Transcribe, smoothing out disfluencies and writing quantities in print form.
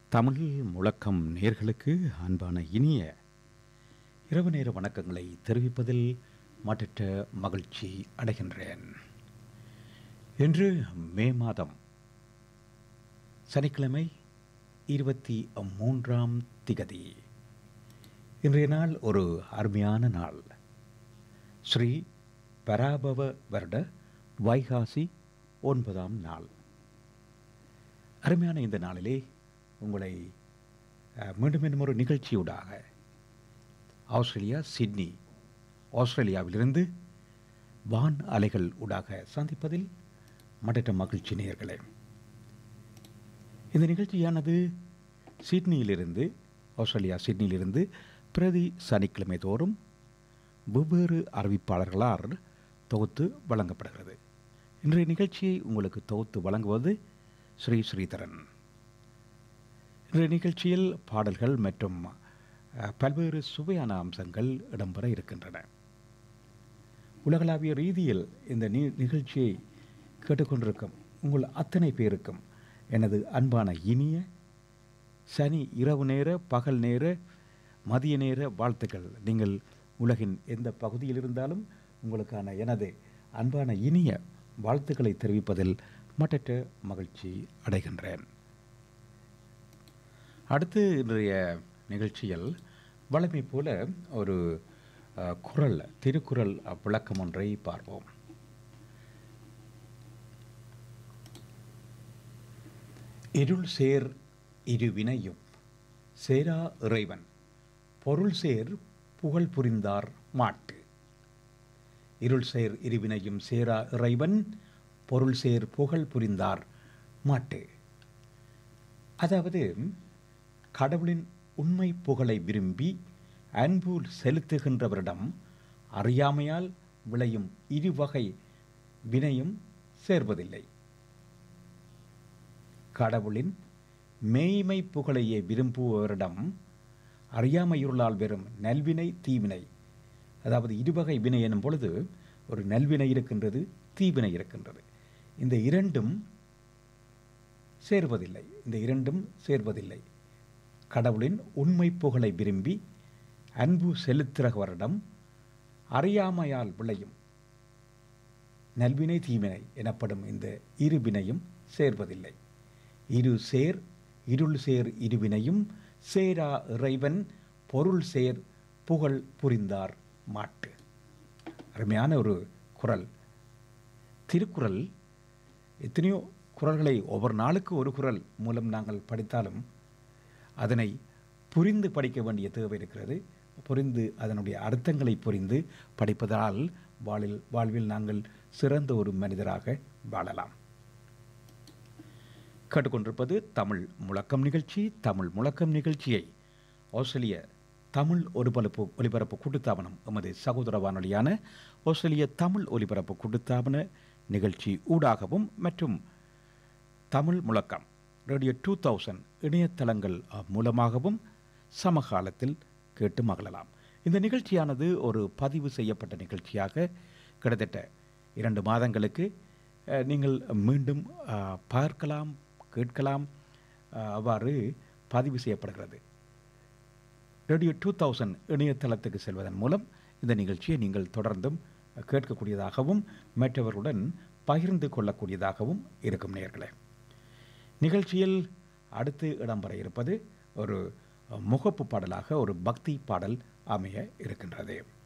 தமிழ் முழக்கம் நேர்களுக்கு அன்பான இனிய இரவு நேர வணக்கங்களை தெரிவிப்பதில் மட்டற்ற மகிழ்ச்சி அடைகின்றேன். இன்று மே மாதம் சனிக்கிழமை 23ஆம் திகதி. இன்றைய நாள் ஒரு அருமையான நாள். ஸ்ரீ பராபவ வருட வைகாசி 9ஆம் நாள். அருமையான இந்த நாளிலே உங்களை மீண்டும் ஒரு நிகழ்ச்சியூடாக ஆஸ்திரேலியா சிட்னி ஆஸ்திரேலியாவிலிருந்து வான் அலைகள் ஊடாக சந்திப்பதில் மட்டற்ற மகிழ்ச்சி நேயர்களே. இந்த நிகழ்ச்சியானது சிட்னியிலிருந்து ஆஸ்திரேலியா சிட்னியிலிருந்து பிரதி சனிக்கிழமை தோறும் வெவ்வேறு அறிவிப்பாளர்களால் தொகுத்து வழங்கப்படுகிறது. இன்றைய நிகழ்ச்சியை உங்களுக்கு தொகுத்து வழங்குவது ஸ்ரீதரன். இன்றைய நிகழ்ச்சியில் பாடல்கள் மற்றும் பல்வேறு சுவையான அம்சங்கள் இடம்பெற இருக்கின்றன. உலகளாவிய ரீதியில் இந்த நிகழ்ச்சியை கேட்டுக்கொண்டிருக்கும் உங்கள் அத்தனை பேருக்கும் எனது அன்பான இனிய சனி இரவு நேர பகல் நேர மதிய நேர வாழ்த்துக்கள். நீங்கள் உலகின் எந்த பகுதியில் இருந்தாலும் உங்களுக்கான எனது அன்பான இனிய வாழ்த்துக்களை தெரிவிப்பதில் மட்டற்ற மகிழ்ச்சி அடைகின்றேன். அடுத்து இன்றைய நிகழ்ச்சியில் வழமை போல ஒரு திருக்குறள் விளக்கம் ஒன்றை பார்ப்போம். இருள் சேர் இருவினையும் சேரா இறைவன் பொருள் சேர் புகழ் புரிந்தார் மாட்டு. இருள் சேர் இருவினையும் சேரா இறைவன் பொருள் சேர் புகழ் புரிந்தார் மாட்டு. அதாவது கடவுளின் உண்மை புகழை விரும்பி அன்பு செலுத்துகின்றவரிடம் அறியாமையால் விளையும் இருவகை வினையும் சேர்வதில்லை. கடவுளின் மேய்மை புகழையே விரும்புபவரிடம் அறியாமையுள்ளால் வெறும் நல்வினை தீவினை, அதாவது இருவகை வினை எனும் பொழுது ஒரு நல்வினை இருக்கின்றது, தீவினை இருக்கின்றது. இந்த இரண்டும் சேர்வதில்லை. கடவுளின் உண்மை புகழை விரும்பி அன்பு செலுத்துகிறவரிடம் அறியாமையால் விளையும் நல்வினை தீவினை எனப்படும் இந்த இருவினையும் சேர்வதில்லை. இருள் சேர் இருவினையும் சேரா இறைவன் பொருள் சேர் புகழ் புரிந்தார் மாட்டு. அருமையான ஒரு குறள். திருக்குறள் எத்தனையோ குறள்களை ஒவ்வொரு நாளுக்கு ஒரு குறள் மூலம் நாங்கள் படித்தாலும் அதனை புரிந்து படிக்க வேண்டிய தேவை இருக்கிறது. புரிந்து அதனுடைய அர்த்தங்களை புரிந்து படிப்பதால் வாழ்வில் நாங்கள் சிறந்த ஒரு மனிதராக வாழலாம். கேட்டுக்கொண்டிருப்பது தமிழ் முழக்கம் நிகழ்ச்சி. தமிழ் முழக்கம் நிகழ்ச்சியை ஆஸ்திரேலிய தமிழ் ஒலிபரப்பு கூட்டுத்தாபனம் எமது சகோதர வானொலியான ஆஸ்திரேலிய தமிழ் ஒலிபரப்பு கூட்டுத்தாபன நிகழ்ச்சி ஊடாகவும் மற்றும் தமிழ் முழக்கம் ரேடியோ 2000 இணையதளங்கள் மூலமாகவும் சமகாலத்தில் கேட்டு மகிழலாம். இந்த நிகழ்ச்சியானது ஒரு பதிவு செய்யப்பட்ட நிகழ்ச்சியாக கிட்டத்தட்ட 2 மாதங்களுக்கு நீங்கள் மீண்டும் பார்க்கலாம், கேட்கலாம். அவ்வாறு பதிவு செய்யப்படுகிறது. ரேடியோ 2000 இணையதளத்துக்கு செல்வதன் மூலம் இந்த நிகழ்ச்சியை நீங்கள் தொடர்ந்தும் கேட்கக்கூடியதாகவும் மற்றவர்களுடன் பகிர்ந்து கொள்ளக்கூடியதாகவும் இருக்கும் நேயர்களே. நிகழ்ச்சியில் அடுத்து இடம்பெற இருப்பது ஒரு முகப்பு பாடலாக ஒரு பக்தி பாடல் அமைய இருக்கின்றது.